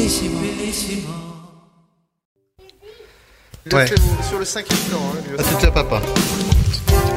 Ouais. Sur le 5e temps, hein, À tout à papa.